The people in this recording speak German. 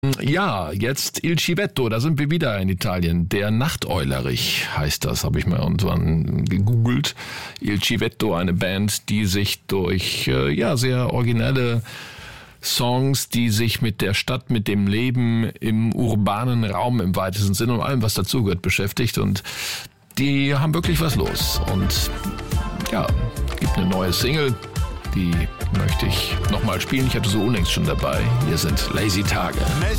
Ja, jetzt Il Civetto, da sind wir wieder in Italien. Der Nachteulerich heißt das, habe ich mal irgendwann gegoogelt. Il Civetto, eine Band, die sich durch sehr originelle Songs, die sich mit der Stadt, mit dem Leben im urbanen Raum im weitesten Sinne und allem, was dazugehört, beschäftigt. Und die haben wirklich was los. Und ja, gibt eine neue Single, die möchte ich nochmal spielen. Ich hatte so unlängst schon dabei. Hier sind Lazy Tage.